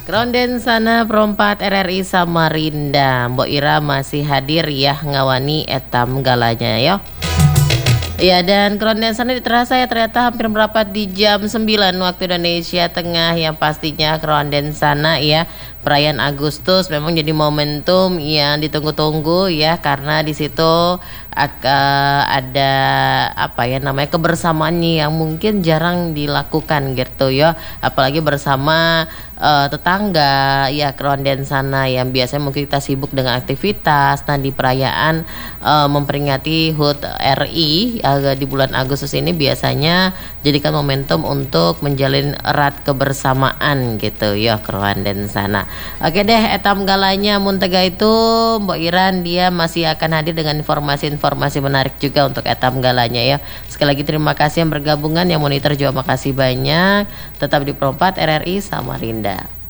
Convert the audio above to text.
Kronden sana perempat RRI Samarinda, Mbok Ira masih hadir ya ngawani etam galanya yo. Ya, dan kronden sana terasa ya ternyata hampir merapat di jam 9 waktu Indonesia Tengah, yang pastinya kronden sana ya perayaan Agustus memang jadi momentum yang ditunggu-tunggu ya, karena di situ ada apa ya namanya kebersamaannya yang mungkin jarang dilakukan gitu ya, apalagi bersama tetangga ya kronden sana yang biasanya mungkin kita sibuk dengan aktivitas. Nah, di perayaan memperingati HUT RI di bulan Agustus ini biasanya jadikan momentum untuk menjalin erat kebersamaan gitu ya kronden sana. Oke deh, etam galanya muntega itu Mbok Iran dia masih akan hadir dengan informasi-informasi menarik juga untuk etam galanya ya. Sekali lagi terima kasih yang bergabungan, yang monitor juga makasih banyak. Tetap di Perempat RRI Samarinda.